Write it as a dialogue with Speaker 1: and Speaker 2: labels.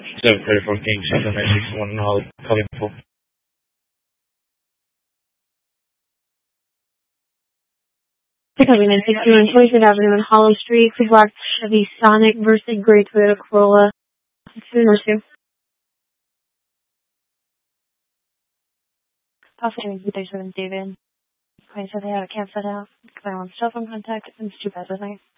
Speaker 1: 734 King 7961 calling po.
Speaker 2: Coming in 61 Poison Avenue and Hollow Street, the black Chevy Sonic versus gray Toyota Corolla. Mercy. Officer 37 David. I said they had a campsite out. I want cell phone contact. It's too bad with me.